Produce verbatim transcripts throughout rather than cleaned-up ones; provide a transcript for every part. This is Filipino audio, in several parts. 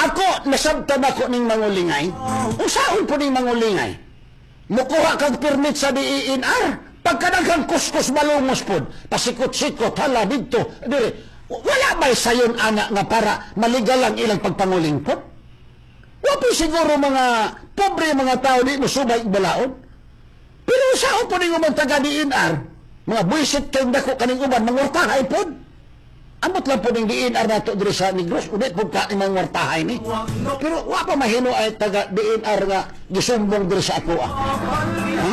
ako, nasabtan ako ning mangulingay. Usaon po ning mangulingay? Mukuha kang permit sa D E N R. Pagkanang kang kuskus malungos po, pasikot-sikot, hala dito. Dire, wala ba sayon anak nga para maligal ang ilang pagpanguling po? Wapo siguro mga pobre mga tao di mo subay balaod. Pero usaon po ning umang taga D E N R, mga buisit kayong dako kaning uban, mangwartahay po. Amot lang po ng D E N R nato diri sa Negros, ulit po ka imang wartahay ni. Pero wa pa mahino ay taga D E N R nga gisumbong diri sa ako ah. Ha?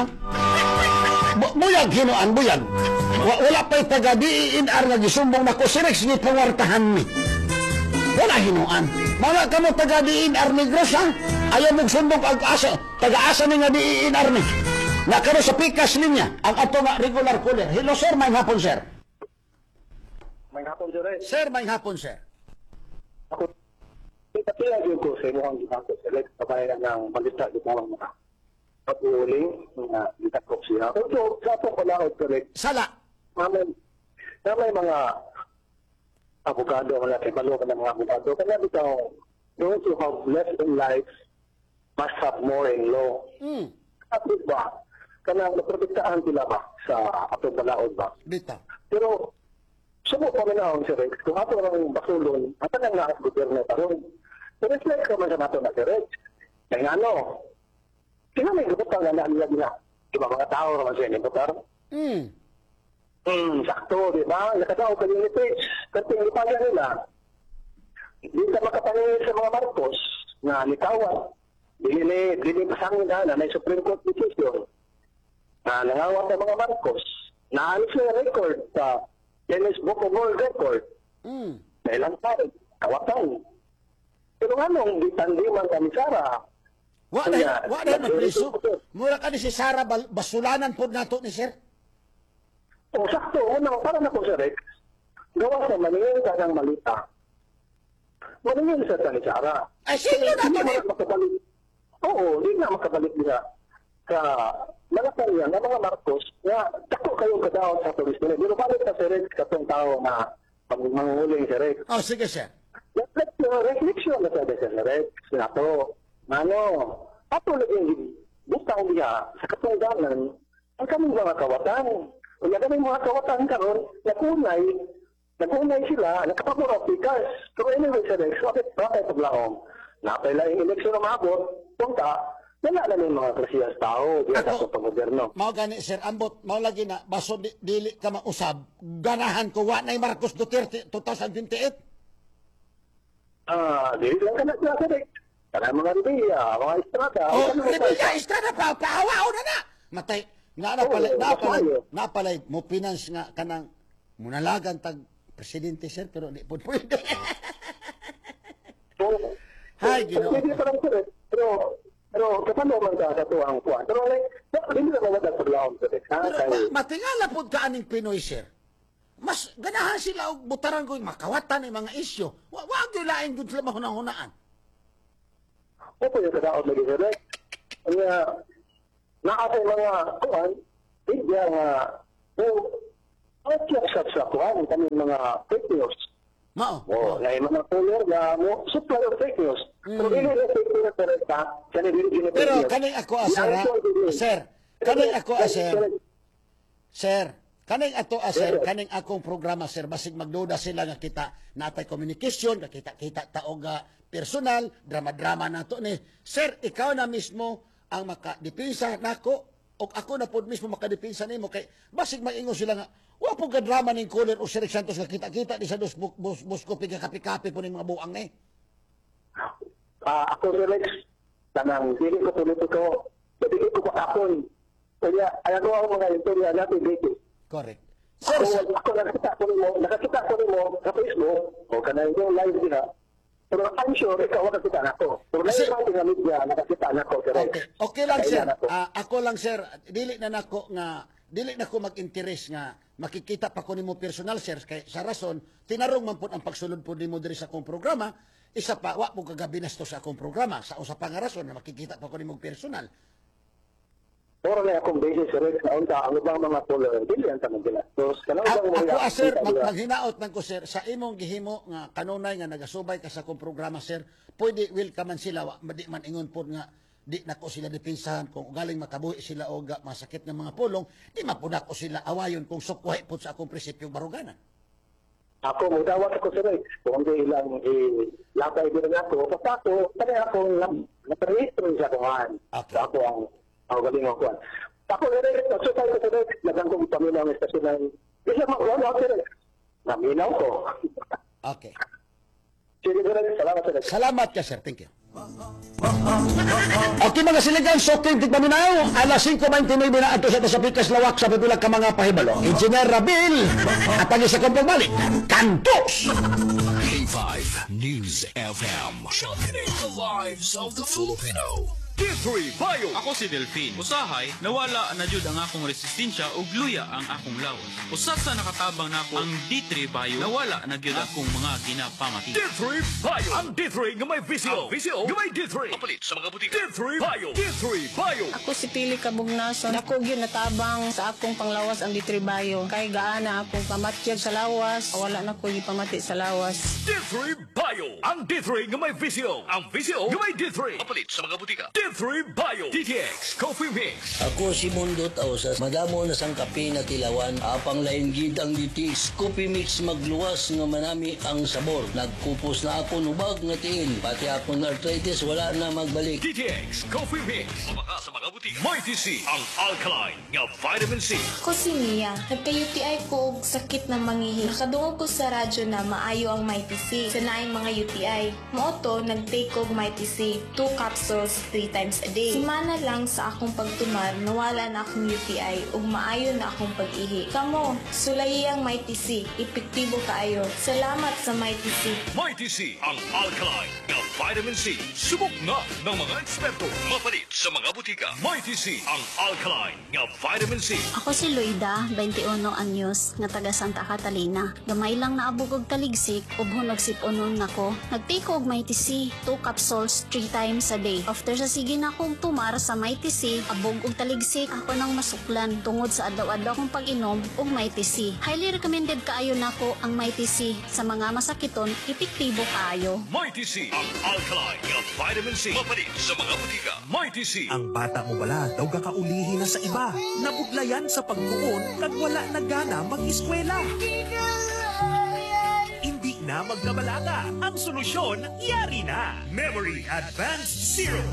Bu- Buyag hinoan, buyag. Wa- Wala pa'y taga D E N R nga gisumbong nako, sirex ni pangwartahan ni. Wala hinuan. Mga kamo taga D E N R Negros ha? Ayaw mong sumbong ag-asa. Taga-asa ni nga D E N R ni. Na kano sa pikas niya, ang ato nga regular caller. Hello sir, may hapon sir. May hapon, sir. eh. Sir, may hapon sir. Ako, ipatila din ko sa inyong ginato sa Lex, kabayan ng balita di mo mga pag-uuling na itakop siya. So, sa ito pala ako, sir, eh, Sala. na may, na may mga abogado, mga kibalo ka ng mga abogado, kaya bitaw, those who have less in life must have more in law. Hmm. At ba, kanang naprotektahan sila ba sa atong balaod ba? Bita. Pero, sumo pa rin ako, Sir Rex, kung ato ang basulon, ato nang naas gobyerno taron. Pero reflect ka man sa nato na, Sir Rex. Kaya nga, no, sila may gupot ang nalagyan nila. Iba mga tao naman siya, niputar. Hmm. Hmm, sakto, di ba? Nakatao ka yung page. Kasi ipagyan nila, di ka makapangingin sa mga Marcos na nitawan. Dili, dili pasangin na na may Supreme Court decision na nangawat ng mga Marcos na alis na record sa Guinness Book of World Record. Hmm. Na ilang tayo, kawatan. Pero nga nung ditandi man kami Sara, Wa Kaya, na wa na magpriso. nag- Mura ka ni si Sara bal- basulanan pod nato ni sir. o sakto, unang para na po sa Rex, gawa sa maningin ka ng malita. Maningin sa ni Sara. Ay, sige na Hindi to, na eh. makabalik. Oo, hindi na makabalik nila sa Malacanang ng mga Marcos na dako kayong kadaot sa tulis nila. Pero balik na si Rex katong tao na pag manguling si Rex. Oh, sige sir. Reflection, reflection na sabi sa Rex. Nato, ano, ato laging butang niya sa katungganan ang kaming mga kawatan. O yan kaming mga kawatan karon nakunay, nakunay sila, nakapagurap pikas. Pero anyway sa Rex, bakit bakit paglaong? Napay lang yung eleksyon na maabot, punta, wala na yung mga klasiyas tao diya sa Ako- paggobyerno. Mao gani sir ambot mao lagi na baso di, dili ka mausab. Ganahan ko wa nay Marcos Duterte twenty twenty-eight. Ah, dili lang ka na siya sa Rex. Kana mga ribiya, mga estrada. Oh, ano mo ribi pa- ya estrada pa paawaw na na. Matay na na Oo, pala na pala masayo. na pala mo finance nga kanang munalagan tag presidente sir pero di pud pwede. So, Hay, so, Ginoo. pwede pa lang sir, eh. Pero, pero kapano man ka sa tuwang kuwan. Pero, like, hindi na naman nagpaglaong sir. Ha? Pero Kaya, ma- matingala pud ka aning Pinoy sir. Mas ganahan sila og butaran ko yung makawatan ng mga isyo. Wa wa gyud lain gud sila mahunahunaan. opo yung kadaot lagi sir. eh. Kaya, nakasay mga kuwan, hindi nga, yung, ang kiyasat sa kuwan, kami mga fake news. Mao. O, na yung mga caller na mo, supply of fake news. Pero, hindi na fake news sir, ha? Siya na din yung Pero kaning ako asir, ha? Sir, kaning ako asir, sir, kaning ato asir, kaning akong programa sir, basig magduda sila nga kita natay communication, nga kita kita taog nga personal, drama-drama nato ni. Sir, ikaw na mismo ang makadepensa nako o ako na pod mismo makadepensa nimo kay basig maingon sila nga wa po ka drama ning Coller o Sir Santos nga kita-kita di sa dos bus, bus, bus ko piga kapi-kapi po ning mga buang ni. Ah, ako Rex, tanang dili ko politiko, dili ko pakapon. Kaya ayaw ko ang mga istorya natin dito. Correct. Sir, Ako, sir, ako nakakita ko mo, nakakita ko mo sa Facebook, o kanang yung live nila. Pero I'm sure ikaw nakakita na ako. Pero Kasi- lain mga media nakakita na ako, Rex. okay. Okay lang sir. Kailan ako. Ah, ako lang sir, dili na nako nga dili na ko mag-interes nga makikita pa ko nimo personal sir kay sa rason tinarong man pud ang pagsulod pud nimo diri sa akong programa isa pa wa po kagabi nasto sa akong programa sa usa pa nga rason na makikita pa ko nimo personal. Ora na akong basis sa red na unta ang ubang mga color dili ang tanong ginastos kana A- ubang ako, ah, sir, mag mga maghinaot man ko, sir, sa imong gihimo nga kanunay nga nagasubay ka sa akong programa, sir, pwede welcome man sila, wa di man ingon po nga di nako sila depensahan kung galing makabuhi sila o ga, masakit ng mga pulong, di mapuna ko sila awayon kung sukwahi po sa akong prinsipyo baruganan. ako mo dawat ako sa red kung di ilang eh lapay din ako basta ako tani ako na-register sa kuhan Okay. ako ang ang galing ako kuhan ako red so tayo sa red nagang ko paminaw ng estasyon ng isa magwala ako red naminaw ko Okay. sige red salamat sa red Salamat ka, sir. Thank you. Okay mga siligan, so king tigpaminaw, alas singko twenty-nine na ato sa Tasapikas Lawak sa pipilag ka mga pahibalo. Engineer Rabil, at ang isa kong pagbalik, Kantos! K five News F M. Sharpening the lives of the Filipino. D three Bio. Ako si Delphine. Usahay, nawala na jud ang akong resistensya ug luya ang akong lawas. Usat sa nakatabang nako ang D three Bio, nawala na jud akong mga ginapamati. D three Bio. Ang D three nga may visio. Ang visio nga may D three. Kapalit sa mga butika. D three Bio. D three Bio. Ako si Pili Kabugnason. Ako gyud natabang sa akong panglawas ang Ditribayo. Kay gaana akong pamatyag sa lawas. Wala na ko gipamati sa lawas. D three Bio. Ang D three nga may visio. Ang visio nga may D three. Kapalit sa mga butika. D three Bio. D T X Coffee Mix. Ako si Mundo Tausas, madamo na sang kape na tilawan, apang lain gid ang ditis. Coffee mix magluwas nga manami ang sabor. Nagkupos na ako nubag nga tiil, pati akong arthritis wala na magbalik. D T X Coffee Mix. Mabaka sa mga butika. Mighty C. Ang alkaline nga vitamin C. Ako si Mia. Nagka-U T I ko og sakit ng mangihi. Nakadungog ko sa radyo na maayo ang Mighty C. Sa naing mga U T I. Mooto, nag-take og Mighty C. Two capsules, three times a day. Simana lang sa akong pagtumar, nawala na akong U T I ug maayo na akong pag-ihi. Kamo, sulayi ang Mighty C. Epektibo kaayo. Salamat sa Mighty C. Mighty C. Ang alkaline nga vitamin C. Subok na ng mga eksperto. Mapalit sa mga butika. Mighty C. Ang alkaline nga vitamin C. Ako si Luida, twenty-one anyos, nga taga Santa Catalina. Gamay lang naabog og taligsik, ubhon nagsip-unon nako. Nagtake og Mighty C, two capsules, three times a day. After sa sige na akong tumar sa Mighty C, abog og taligsik, ako nang masuklan tungod sa adlaw-adlaw kong pag-inom og Mighty C. Highly recommended kaayo nako ang Mighty C. Sa mga masakiton, epektibo kaayo. Mighty C. Ang alkaline nga vitamin C. Mapalit sa mga butika. Mighty C. Ang bata mo bala daw kakaulihin na sa iba. Nabudlayan sa pagtuon kag wala na gana mag-eskwela. Hindi na magkabalaga. Ang solusyon, yari na. Memory Advanced Zero.